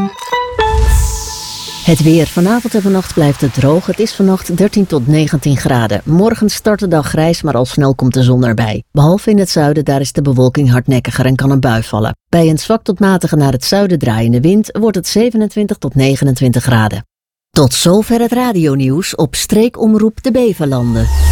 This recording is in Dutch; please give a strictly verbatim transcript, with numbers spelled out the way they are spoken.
Het weer. Vanavond en vannacht blijft het droog. Het is vannacht dertien tot negentien graden. Morgen start de dag grijs, maar al snel komt de zon erbij. Behalve in het zuiden, daar is de bewolking hardnekkiger en kan een bui vallen. Bij een zwak tot matige naar het zuiden draaiende wind wordt het zevenentwintig tot negenentwintig graden. Tot zover het radionieuws op streekomroep de Beverlanden.